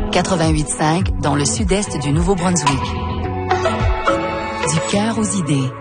88.5 dans le sud-est du Nouveau-Brunswick. Du cœur aux idées.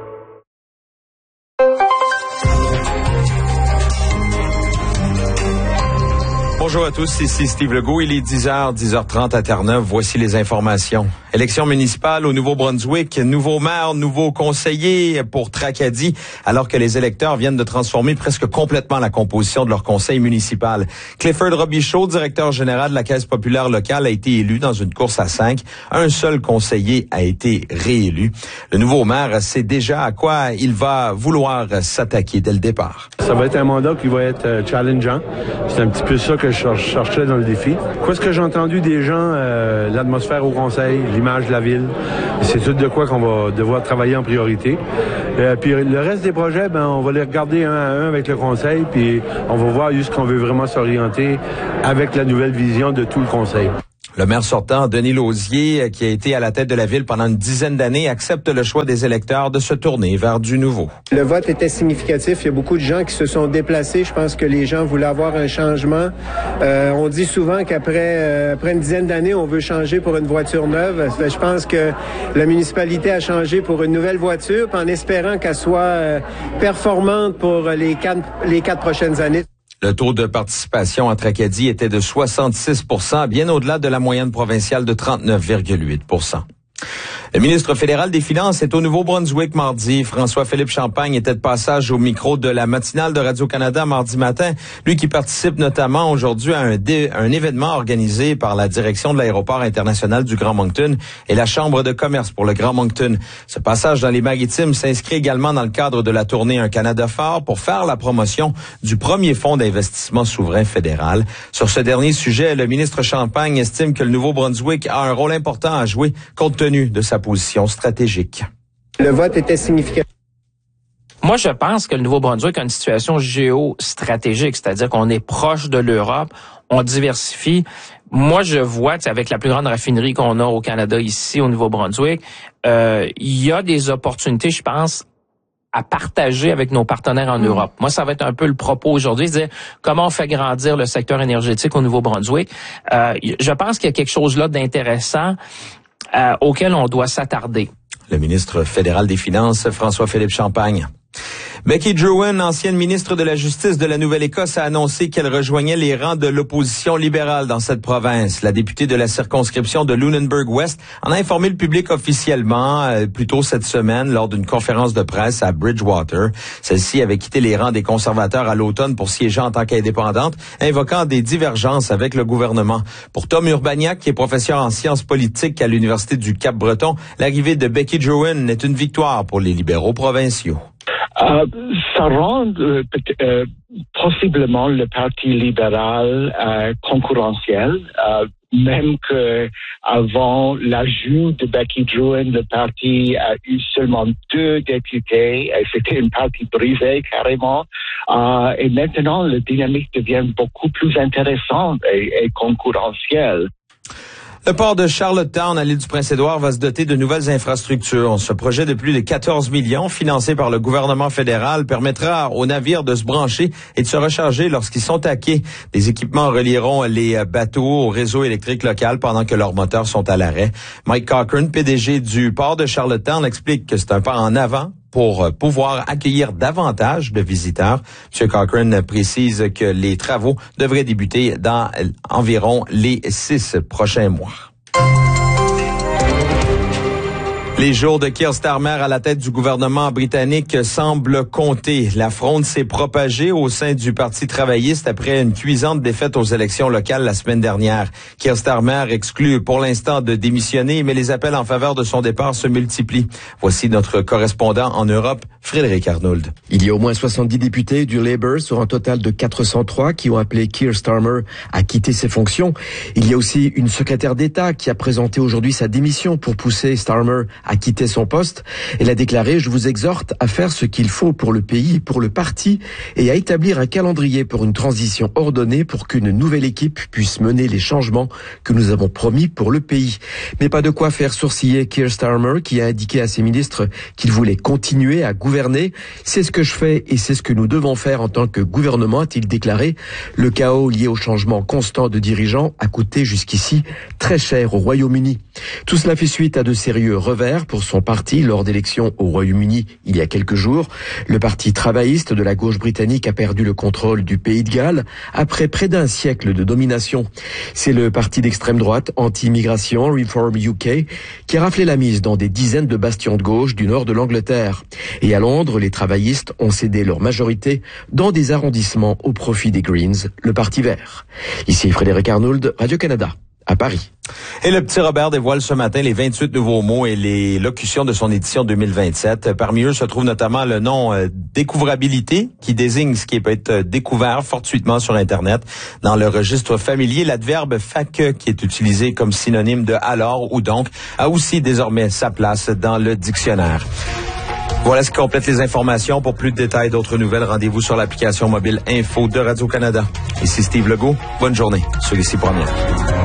Bonjour à tous, ici Steve Legault. Il est 10h30 à Terre-Neuve. Voici les informations. Élection municipale au Nouveau-Brunswick. Nouveau maire, nouveau conseiller pour Tracadie, alors que les électeurs viennent de transformer presque complètement la composition de leur conseil municipal. Clifford Robichaud, directeur général de la Caisse populaire locale, a été élu dans une course à 5. Un seul conseiller a été réélu. Le nouveau maire sait déjà à quoi il va vouloir s'attaquer dès le départ. Ça va être un mandat qui va être challengeant. C'est un petit peu ça que je cherchais dans le défi. Quoi ce que j'ai entendu des gens, l'atmosphère au conseil, l'image de la ville, c'est tout de quoi qu'on va devoir travailler en priorité. Puis le reste des projets, on va les regarder un à un avec le conseil, puis on va voir jusqu'on veut vraiment s'orienter avec la nouvelle vision de tout le conseil. Le maire sortant, Denis Lausier, qui a été à la tête de la ville pendant une dizaine d'années, accepte le choix des électeurs de se tourner vers du nouveau. Le vote était significatif. Il y a beaucoup de gens qui se sont déplacés. Je pense que les gens voulaient avoir un changement. On dit souvent qu'après une dizaine d'années, on veut changer pour une voiture neuve. Je pense que la municipalité a changé pour une nouvelle voiture, en espérant qu'elle soit performante pour les quatre prochaines années. Le taux de participation à Tracadie était de 66%, bien au-delà de la moyenne provinciale de 39,8%. Le ministre fédéral des Finances est au Nouveau-Brunswick mardi. François-Philippe Champagne était de passage au micro de la matinale de Radio-Canada mardi matin. Lui qui participe notamment aujourd'hui à un événement organisé par la direction de l'aéroport international du Grand Moncton et la Chambre de commerce pour le Grand Moncton. Ce passage dans les Maritimes s'inscrit également dans le cadre de la tournée Un Canada fort pour faire la promotion du premier fonds d'investissement souverain fédéral. Sur ce dernier sujet, le ministre Champagne estime que le Nouveau-Brunswick a un rôle important à jouer compte tenu de sa position stratégique. Le vote était significatif. Moi, je pense que le Nouveau-Brunswick a une situation géostratégique, c'est-à-dire qu'on est proche de l'Europe, on diversifie. Moi, je vois, avec la plus grande raffinerie qu'on a au Canada ici, au Nouveau-Brunswick, il y a des opportunités, je pense, à partager avec nos partenaires en Europe. Moi, ça va être un peu le propos aujourd'hui, c'est-à-dire comment on fait grandir le secteur énergétique au Nouveau-Brunswick. Je pense qu'il y a quelque chose là d'intéressant auquel on doit s'attarder. Le ministre fédéral des Finances, François-Philippe Champagne. Becky Drouin, ancienne ministre de la Justice de la Nouvelle-Écosse, a annoncé qu'elle rejoignait les rangs de l'opposition libérale dans cette province. La députée de la circonscription de Lunenburg-West en a informé le public officiellement plus tôt cette semaine lors d'une conférence de presse à Bridgewater. Celle-ci avait quitté les rangs des conservateurs à l'automne pour siéger en tant qu'indépendante, invoquant des divergences avec le gouvernement. Pour Tom Urbaniak, qui est professeur en sciences politiques à l'Université du Cap-Breton, l'arrivée de Becky Drouin est une victoire pour les libéraux provinciaux. Ça rend possiblement le Parti libéral concurrentiel, même que avant l'ajout de Becky Drouin, le parti a eu seulement 2 députés. C'était un parti brisé carrément. Et maintenant, la dynamique devient beaucoup plus intéressante et concurrentielle. Le port de Charlottetown à l'île du Prince-Édouard va se doter de nouvelles infrastructures. Ce projet de plus de 14 millions, financé par le gouvernement fédéral, permettra aux navires de se brancher et de se recharger lorsqu'ils sont à quai. Des équipements relieront les bateaux au réseau électrique local pendant que leurs moteurs sont à l'arrêt. Mike Cochran, PDG du port de Charlottetown, explique que c'est un pas en avant pour pouvoir accueillir davantage de visiteurs. M. Cochran précise que les travaux devraient débuter dans environ les 6 prochains mois. Les jours de Keir Starmer à la tête du gouvernement britannique semblent compter. La fronde s'est propagée au sein du Parti travailliste après une cuisante défaite aux élections locales la semaine dernière. Keir Starmer exclut pour l'instant de démissionner, mais les appels en faveur de son départ se multiplient. Voici notre correspondant en Europe, Frédéric Arnould. Il y a au moins 70 députés du Labour sur un total de 403 qui ont appelé Keir Starmer à quitter ses fonctions. Il y a aussi une secrétaire d'État qui a présenté aujourd'hui sa démission pour pousser Starmer a quitté son poste. Elle a déclaré « Je vous exhorte à faire ce qu'il faut pour le pays, pour le parti et à établir un calendrier pour une transition ordonnée pour qu'une nouvelle équipe puisse mener les changements que nous avons promis pour le pays. » Mais pas de quoi faire sourciller Keir Starmer qui a indiqué à ses ministres qu'il voulait continuer à gouverner. « C'est ce que je fais et c'est ce que nous devons faire en tant que gouvernement », a-t-il déclaré. Le chaos lié au changement constant de dirigeants a coûté jusqu'ici très cher au Royaume-Uni. Tout cela fait suite à de sérieux revers pour son parti lors d'élections au Royaume-Uni il y a quelques jours. Le parti travailliste de la gauche britannique a perdu le contrôle du Pays de Galles après près d'un siècle de domination. C'est le parti d'extrême droite anti-immigration Reform UK qui a raflé la mise dans des dizaines de bastions de gauche du nord de l'Angleterre. Et à Londres, les travaillistes ont cédé leur majorité dans des arrondissements au profit des Greens, le parti vert. Ici Frédéric Arnould, Radio-Canada, à Paris. Et le petit Robert dévoile ce matin les 28 nouveaux mots et les locutions de son édition 2027. Parmi eux se trouve notamment le nom découvrabilité, qui désigne ce qui peut être découvert fortuitement sur Internet. Dans le registre familier, l'adverbe faque, qui est utilisé comme synonyme de alors ou donc, a aussi désormais sa place dans le dictionnaire. Voilà ce qui complète les informations. Pour plus de détails, d'autres nouvelles, rendez-vous sur l'application mobile Info de Radio-Canada. Ici Steve Legault. Bonne journée sur Ici Première.